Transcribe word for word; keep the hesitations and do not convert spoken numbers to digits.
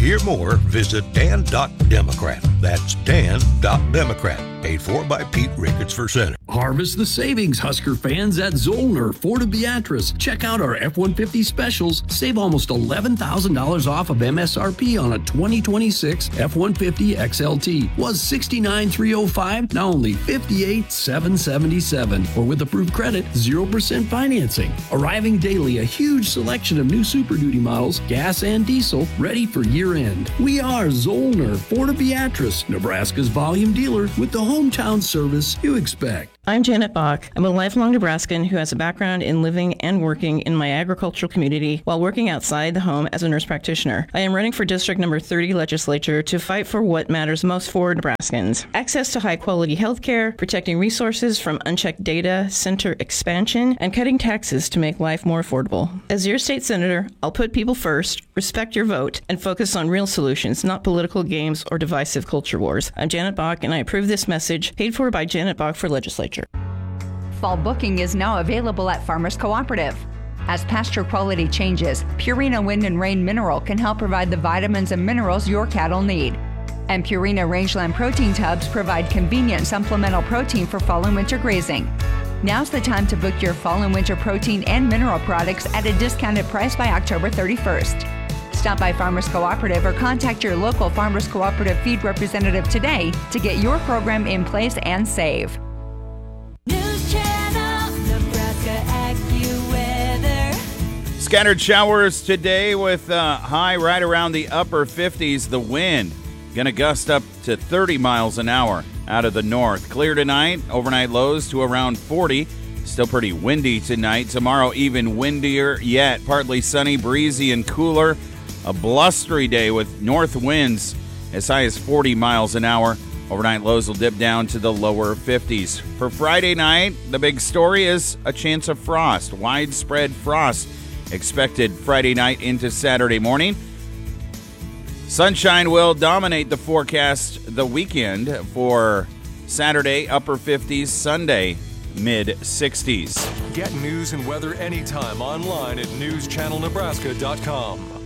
hear more, visit dan dot democrat. That's dan dot democrat. Paid for by Pete Ricketts for Senate. Harvest the savings, Husker fans, at Zollner, Fort Beatrice. Check out our F one fifty specials. Save almost eleven thousand dollars off of M S R P on a twenty twenty-six F one fifty X L T. Was sixty-nine thousand three hundred five dollars, now only fifty-eight thousand seven hundred seventy-seven dollars. Or with approved credit, zero percent financing. Arriving daily, a huge selection of new Super Duty models, gas and diesel, ready for year-end. We are Zollner, Fort Beatrice, Nebraska's volume dealer with the hometown service you expect. I'm Janet Bach. I'm a lifelong Nebraskan who has a background in living and working in my agricultural community while working outside the home as a nurse practitioner. I am running for District Number thirty legislature to fight for what matters most for Nebraskans. Access to high-quality health care, protecting resources from unchecked data center expansion, and cutting taxes to make life more affordable. As your state senator, I'll put people first, respect your vote, and focus on real solutions, not political games or divisive culture wars. I'm Janet Bach, and I approve this message, paid for by Janet Bach for legislature. Fall booking is now available at Farmers Cooperative. As pasture quality changes, Purina Wind and Rain Mineral can help provide the vitamins and minerals your cattle need. And Purina Rangeland Protein Tubs provide convenient supplemental protein for fall and winter grazing. Now's the time to book your fall and winter protein and mineral products at a discounted price by October thirty-first. Stop by Farmers Cooperative or contact your local Farmers Cooperative feed representative today to get your program in place and save. News Channel, Nebraska AccuWeather. Scattered showers today with a high right around the upper fifties. The wind going to gust up to thirty miles an hour out of the north. Clear tonight, overnight lows to around forty. Still pretty windy tonight. Tomorrow even windier yet. Partly sunny, breezy, and cooler. A blustery day with north winds as high as forty miles an hour. Overnight lows will dip down to the lower fifties. For Friday night, the big story is a chance of frost. Widespread frost expected Friday night into Saturday morning. Sunshine will dominate the forecast the weekend for Saturday, upper fifties, Sunday, mid sixties. Get news and weather anytime online at news channel nebraska dot com.